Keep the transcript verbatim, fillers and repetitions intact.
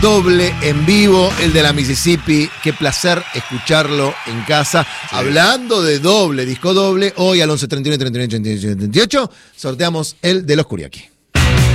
Doble en vivo, el de la Mississippi. Qué placer escucharlo en casa. Sí. Hablando de doble, disco doble, hoy al once treinta y uno treinta y nueve treinta y ocho sorteamos el de los Curiaki.